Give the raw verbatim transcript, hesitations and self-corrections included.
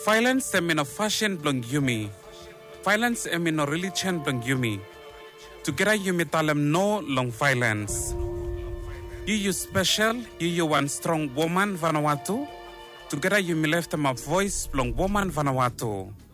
Violence em in a fashion blong yumi. Violence em in a religion blong yumi. Together yumi talem no long violence. You you special, you you one strong woman Vanuatu. Together yumi left em a voice blong woman Vanuatu.